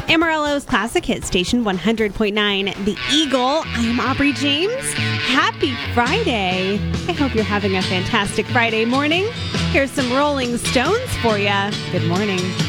Amarillo's Classic Hit Station 100.9, The Eagle. I am Aubrey James. Happy Friday. I hope you're having a fantastic Friday morning. Here's some Rolling Stones for you. Good morning.